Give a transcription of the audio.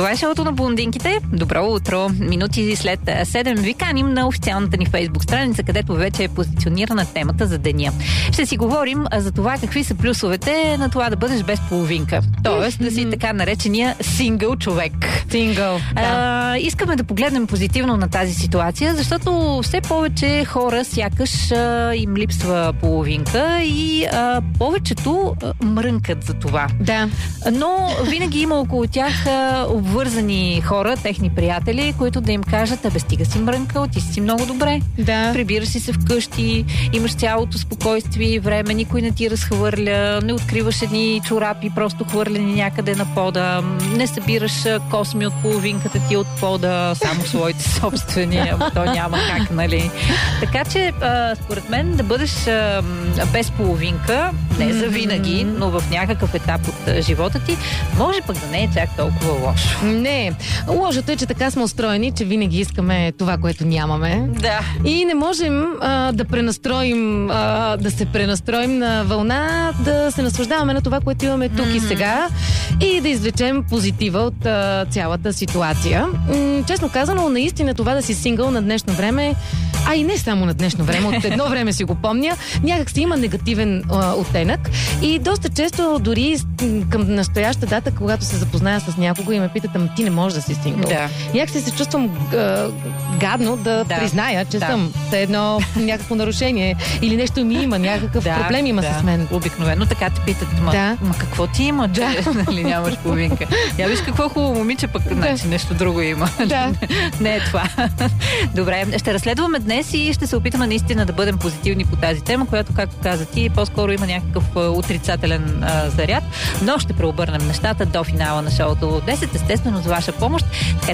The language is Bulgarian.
Това е шоуто на блондинките. Добро утро. Минути след 7 ви каним на официалната ни фейсбук страница, където вече е позиционирана темата за деня. Ще си говорим за това какви са плюсовете на това да бъдеш без половинка. Тоест да си така наречения сингъл човек. Сингъл. Да. Искаме да погледнем позитивно на тази ситуация, защото все повече хора сякаш им липсва половинка и повечето мрънкат за това. Да. Но винаги има около тях обвързани хора, техни приятели, които да им кажат: абе, стига си мрънкал, ти си много добре. Да. Прибираш си се вкъщи, имаш цялото спокойствие и време, никой не ти разхвърля, не откриваш едни чорапи, просто хвърлени някъде на пода, не събираш косми от половинката ти от пода, само своите собствени, то няма как, нали? Така че, според мен, да бъдеш без половинка, не за винаги, но в някакъв етап от живота ти, може пък да не е чак толкова лошо. Не. Лошото е, че така сме устроени, че винаги искаме това, което нямаме. Да. И не можем да пренастроим, да се пренастроим на вълна, да се наслаждаваме на това, което имаме тук и сега и да извлечем позитива от цялата ситуация. Честно казано, наистина това да си сингъл на днешно време, а и не само на днешно време, от едно време си го помня, някак си има негативен оттенък и доста често дори към настояща дата, когато се запозная с някого и ме питат: ама ти не можеш да си сингъл. Да. Някак си се чувствам гадно да призная, че съм едно някакво нарушение или нещо ми има, някакъв проблем има с мен. Обикновено така те питат: ма какво ти има, че нали, нямаш половинка? Я виж какво хубаво момиче, пък значи нещо друго има. Да. Не е това. Добре, ще разследваме днес и ще се опитаме наистина да бъдем позитивни по тази тема, която, както каза ти, по-скоро има някакъв отрицателен заряд, но ще преобърнем нещата до финала на шоуто 10, естествено с ваша помощ.